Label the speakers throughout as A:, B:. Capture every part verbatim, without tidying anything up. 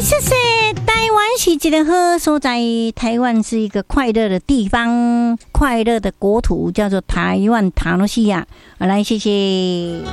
A: 谢谢。台湾是一个好所在，台湾是一个快乐的地方，快乐的国土，叫做台湾塔诺西亚。来，谢谢。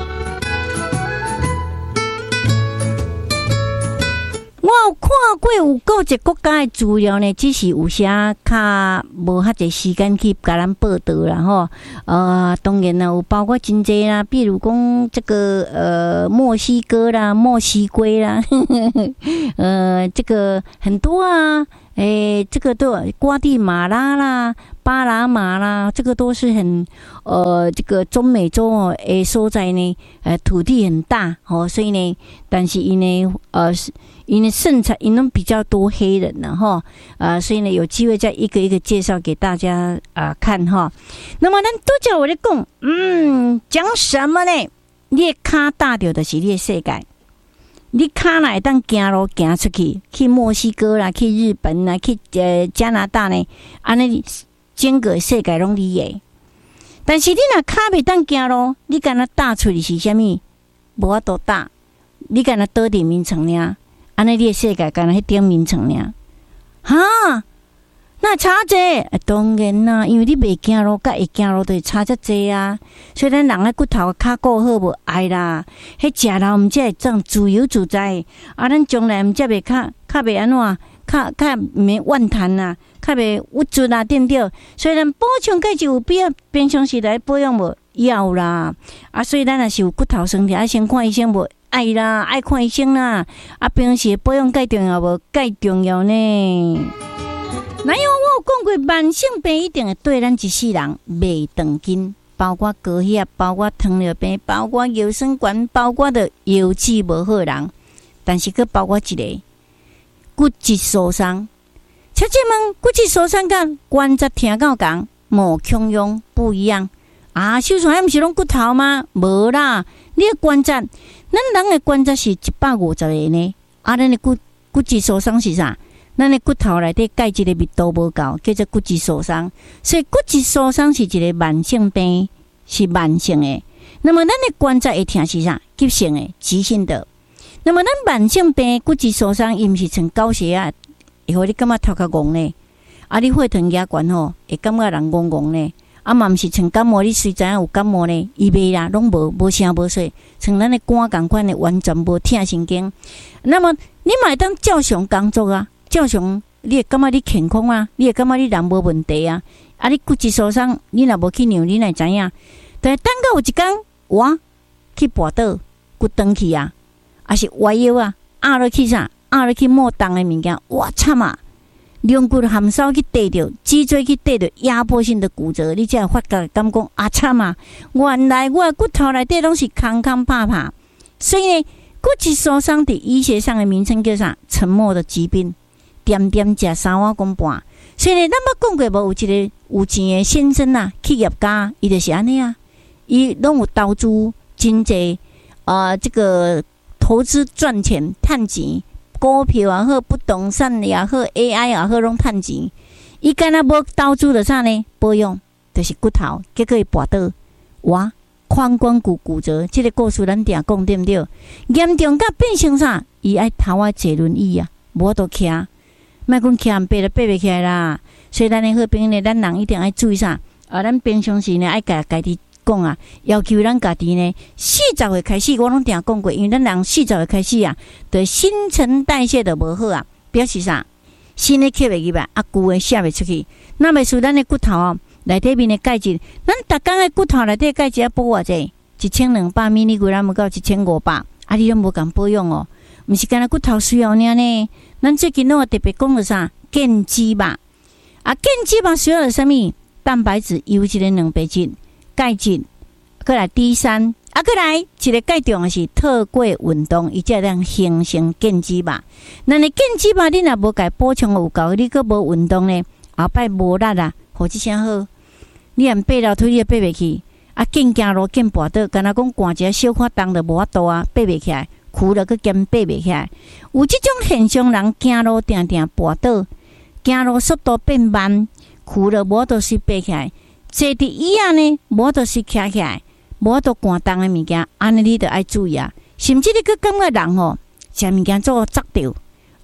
A: 我有看过有个一个国家的资料呢，只是有些较无遐济时间去甲咱报道啦吼。呃，当然啦，有包括真济啦，比如讲这个呃墨西哥啦、墨西哥啦，呵呵呵呃，这个很多啊。诶，这个都瓜地马拉啦、巴拿马啦，这个都是很呃，这个中美洲哦，诶所在呢，呃，土地很大哦，所以呢，但是因呢，呃，因为盛产，因为比较多黑人呢，哈，呃，所以呢，有机会再一个一个介绍给大家啊、呃、看哈。那么，咱多叫我来讲，嗯，讲什么呢？你的脚踏着就是你的世界。你脚哪会当行路行出去，去墨西哥啦，去日本啦，去呃加拿大呢？安尼整个世界拢你的。但是你若脚袂当行路，你敢若踏出去是啥物？无法度踏，你敢若倒伫眠床尔？安尼你的世界敢若迄顶眠床尔？哈？那差济？当然啦，因为你袂行路，甲会行路，就差遮济啊。所以咱人的骨头较顾好无爱啦。迄食了毋才会种自由自在。啊，咱将来毋才袂较较袂安怎，较较毋免怨叹啦，较袂郁卒啦，对毋对？所以咱补充钙质有必要，平常时来保养无要啦。啊，所以咱若是有骨头酸痛，爱先看医生无？爱啦，爱看医生啦。啊，平常时保养钙重要无？钙重要呢。哪有我有讲过，慢性病一定会对咱一世人袂长紧，包括高血压，包括糖尿病，包括腰酸管，包括的腰子无好人，但是佫包括一个骨质疏松。请问骨质疏松甲关节疼到共无共用不一样啊？手术还毋是拢骨头吗？无啦，你的关节，咱人的关节是一百五十个呢，啊，咱的骨骨质疏松是啥？咱的骨头内底钙质的密度无够，叫做骨质疏松。所以骨质疏松是一个慢性病，是慢性的。那么咱的关节会疼是啥？急性的、急性的。那么咱慢性病骨质疏松，伊毋是像高血压，会互你感觉头壳戆呢？啊，你血糖压悬吼，会感觉人戆戆呢？啊嘛毋是像感冒，你虽知影有感冒呢，伊袂啦，拢无无声无息，像咱的肝共款的完全无疼神经。那么你嘛会当照常工作啊？照常，你会感觉你健康啊？你会感觉你人无问题啊？啊，你骨质疏松，你若无去量，你哪知影？但是等到有一天，我去跋倒骨断去啊，还是歪腰啊，压落去啥？压落去莫重的物件，哇惨啊！两骨含梢去跌着，脊椎去跌着，压迫性的骨折，你才会发觉感觉啊惨啊！原来我的骨头内底拢是空空怕怕，所以呢，骨质疏松伫医学上的名称叫啥？沉默的疾病。点点食三碗公半，所以呢，咱捌讲过无？有一个有钱的先生啊，企业家，伊就是安尼啊，伊拢有投资真济，呃，这个投资赚钱、趁钱，股票也好，不动产也好 ，A I 也好，拢趁钱。伊干那无投资就啥呢？保养就是骨头，结果伊跋倒，哇，髋关节骨折，这个故事咱定讲对毋对？严重甲变成啥？伊爱头啊坐轮椅啊，无法度徛。莫讲徛爬就爬袂起来啦，所以咱的好朋友呢，咱人一定要注意啥？啊，咱平常时呢，爱家家己讲啊，要求咱家己呢，四十岁开始，我拢定讲过，因为咱人四十岁开始啊，对新陈代谢都无好啊，表示啥？新的吸袂入来，啊，旧的写袂出去，那么是咱的骨头哦，内底面的钙质，咱逐工的骨头内底钙质要补偌济？一千两百米，你规咱无到一千五百，啊，你拢无共保养哦，毋是干那骨头需要尔呢？咱最近拢特别讲了啥？健肌吧，啊，健肌吧需要的什么？蛋白质、优质的蛋白质、钙质，过来 D 三，啊，过来一个介重的是透过运动，伊才能形成健肌吧。那你健肌吧，你若无甲补充有够，你佫无运动呢，后摆无力啊，何止啥好？你连爬楼梯你也爬袂起，啊，健行路健跋倒，敢若讲寒一小可重就无法度啊，爬袂起来。苦了，佮兼爬袂起来，有即种现象，人行路定定跋倒，行路速度变慢，苦了无都是爬起来，坐伫椅仔呢，无都是徛起来，无都寒重的物件，安尼你着爱注意啊。甚至你佮感觉人吼，食物件做砸着，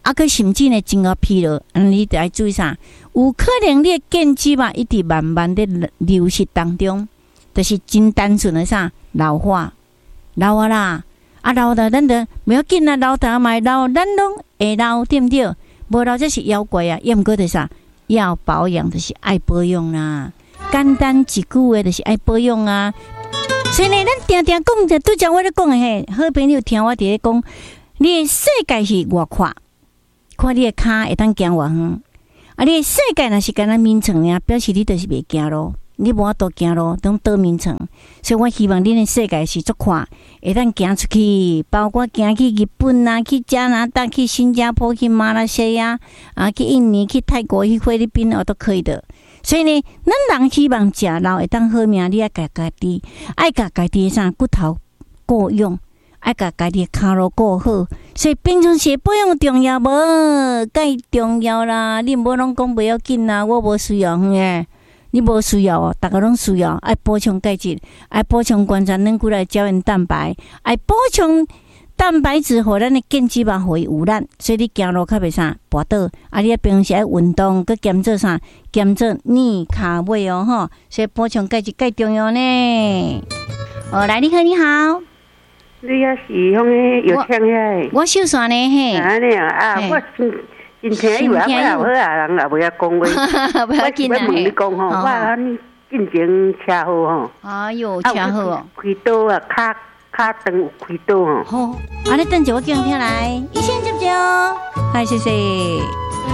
A: 啊，佮甚至呢，真个疲劳，嗯，你得要注意啥？有可能你的腱肌嘛，一直慢慢的流失当中，就是真单纯的啥老化，老啊啦，啊老的咱得不要紧啊，老的买老，咱拢会老，对不对？无老这是妖怪啊，也毋过就是啥，要保养就是爱保养啦，简单一句话就是爱保养啊。所以呢，咱定定讲着，拄则我咧讲的嘿，好朋友听我伫咧讲，你的世界是偌宽。看你的骹会当行偌远，啊！你的世界若是干那眠床呀，表示你就是袂行路，你无法度行路，当倒眠床。所以我希望恁的世界是足宽，会当行出去，包括行去日本啊，去加拿大，去新加坡，去马来西亚啊，去印尼，去泰国，去菲律宾哦，都可以的。所以呢，咱人希望食老会当好命，你爱家家己，爱家家己啥骨头够用。爱甲家己骹路顾好，所以平常时保养重要无？介重要啦！你无拢讲袂要紧啦，我无需要诶，你无需要哦，大家拢需要。爱补充钙质，爱补充关节软骨来胶原蛋白，爱补充蛋白质，互咱的腱肌嘛互伊有力，所以你行路较袂啥跋倒。啊，你平时爱运动，佮兼做啥？兼做练骹尾哦吼，所以补充钙质介重要呢。哦，来，你好，你好。
B: 你也是迄个有请遐
A: 我秀山呢嘿。
B: 安尼啊，啊，我真真听伊话，我也好啊，人也不要讲话。
A: 不要紧啊。
B: 我问你讲吼，我安进前车祸吼。
A: 哎呦，车祸哦。
B: 开刀啊，骹骹长有开刀吼。
A: 好，啊，你等下我叫听来，一线接接哦，嗨，谢谢。